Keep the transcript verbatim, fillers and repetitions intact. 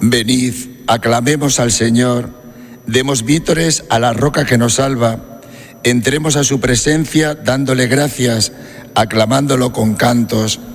Venid, aclamemos al Señor, demos vítores a la roca que nos salva, entremos a su presencia dándole gracias, aclamándolo con cantos.